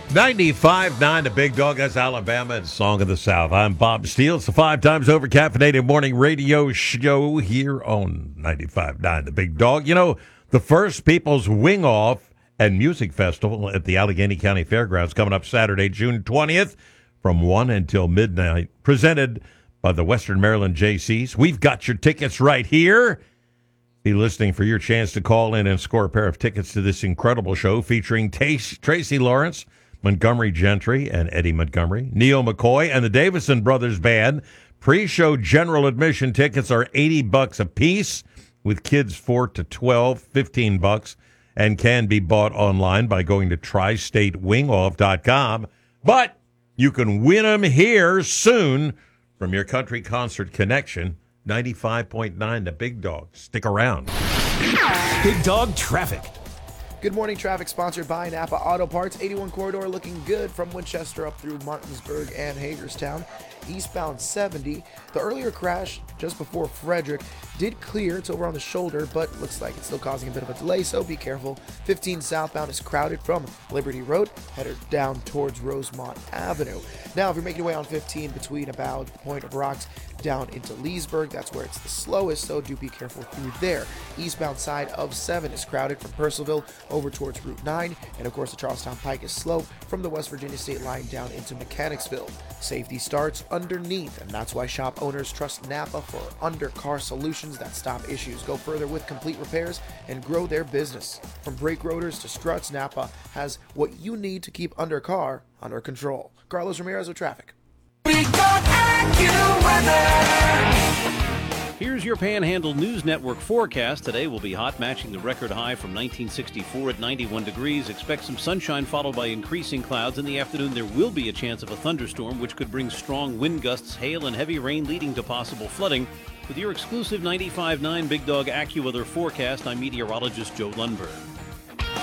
95.9 The Big Dog. That's Alabama and Song of the South. I'm Bob Steele. It's the 5 times over caffeinated morning radio show here on 95.9 The Big Dog. You know, the first People's Wing Off and Music Festival at the Allegheny County Fairgrounds coming up Saturday, June 20th from 1 until midnight. Presented by the Western Maryland JCs. We've got your tickets right here. Be listening for your chance to call in and score a pair of tickets to this incredible show featuring Tracy Lawrence, Montgomery Gentry and Eddie Montgomery, Neil McCoy, and the Davison Brothers Band. Pre-show general admission tickets are $80 a piece, with kids 4 to 12, $15, and can be bought online by going to tristatewingoff.com. But you can win them here soon from your Country Concert Connection, 95.9 The Big Dog. Stick around. Big Dog Traffic. Good morning, traffic sponsored by Napa Auto Parts. 81 corridor looking good from Winchester up through Martinsburg and Hagerstown. Eastbound 70. The earlier crash just before Frederick did clear. It's over on the shoulder, but looks like it's still causing a bit of a delay, so be careful. 15 southbound is crowded from Liberty Road, headed down towards Rosemont Avenue. Now, if you're making your way on 15 between about Point of Rocks down into Leesburg, that's where it's the slowest, so do be careful through there. Eastbound side of 7 is crowded from Purcellville over towards Route 9, and of course the Charlestown Pike is slow from the West Virginia state line down into Mechanicsville. Safety starts underneath, and that's why shop owners trust Napa for undercar solutions that stop issues, go further with complete repairs, and grow their business. From brake rotors to struts, Napa has what you need to keep undercar under control. Carlos Ramirez with traffic. Here's your Panhandle News Network forecast. Today will be hot, matching the record high from 1964 at 91 degrees. Expect some sunshine followed by increasing clouds. In the afternoon, there will be a chance of a thunderstorm, which could bring strong wind gusts, hail, and heavy rain, leading to possible flooding. With your exclusive 95.9 Big Dog AccuWeather forecast, I'm meteorologist Joe Lundberg.